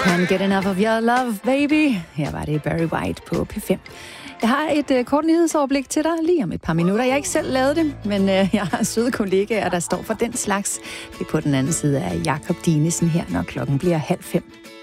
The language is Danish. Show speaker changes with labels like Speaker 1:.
Speaker 1: Can't get enough of your love, baby. Her var det Barry White på P5. Jeg har et kort nyhedsoverblik til dig lige om et par minutter. Jeg har ikke selv lavet det, men jeg har søde kollegaer, der står for den slags. Det er på den anden side af Jakob Dinesen her, når klokken bliver 4:30.